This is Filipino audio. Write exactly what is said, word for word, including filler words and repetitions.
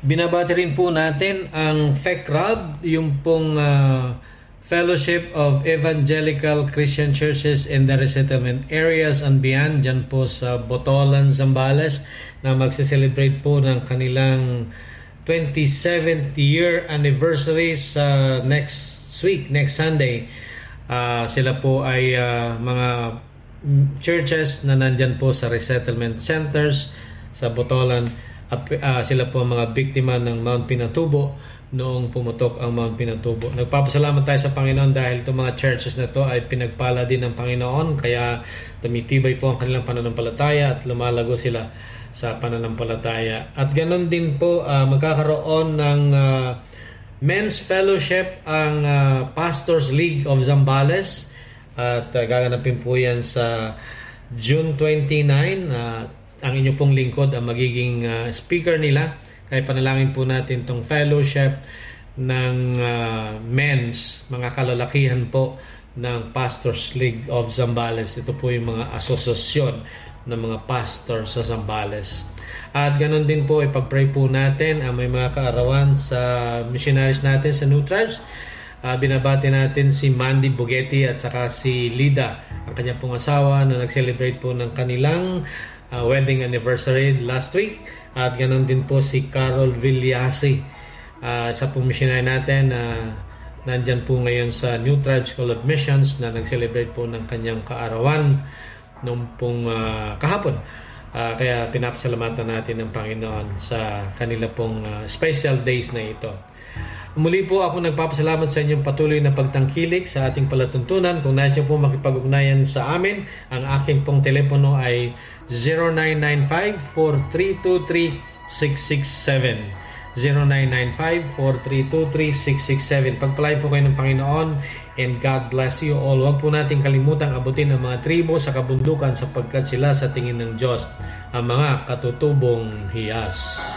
Binabati rin po natin ang F E C R A B, yung pong uh, Fellowship of Evangelical Christian Churches in the Resettlement Areas and Beyond, dyan po sa Botolan, Zambales, na magse-celebrate po ng kanilang twenty-seventh year anniversary sa next week, next Sunday. Uh, sila po ay uh, mga churches na nandyan po sa resettlement centers sa Botolan. Uh, sila po ang mga biktima ng Mount Pinatubo noong pumutok ang Mount Pinatubo. Nagpapasalamat tayo sa Panginoon dahil itong mga churches na to ay pinagpala din ng Panginoon, kaya tumitibay po ang kanilang pananampalataya at lumalago sila sa pananampalataya. At ganoon din po uh, magkakaroon ng uh, Men's Fellowship ang uh, Pastors League of Zambales at uh, gaganapin po yan sa June twenty-ninth. Uh, ang inyo pong lingkod ang magiging uh, speaker nila. Kaya panalangin po natin itong fellowship ng uh, men's, mga kalalakihan po ng Pastors League of Zambales. Ito po yung mga asosasyon ng mga pastor sa Zambales. At ganoon din po, ipag-pray po natin ang uh, may mga kaarawan sa missionaries natin sa New Tribes. Uh, binabati natin si Mandy Bugeti at saka si Lida, ang kanya pong asawa, na nag-celebrate po ng kanilang Uh, wedding anniversary last week. At ganoon din po si Carol Villasi, uh, sa pong missionary natin na uh, nandyan po ngayon sa New Tribes School of Missions, na nag-celebrate po ng kanyang kaarawan noong pong uh, kahapon. Uh, kaya pinapasalamatan natin ng Panginoon sa kanila pong uh, special days na ito. Muli po ako nagpapasalamat sa inyong patuloy na pagtangkilik sa ating palatuntunan. Kung nais niyo po makipag-ugnayan sa amin, ang aking pong telepono ay zero nine nine five, four three two three, six six seven. zero nine nine five, four three two three, six six seven. Pagpalain po kayo ng Panginoon and God bless you all. Huwag po natin kalimutang abutin ang mga tribo sa kabundukan sapagkat sila sa tingin ng Diyos ang mga katutubong hiyas.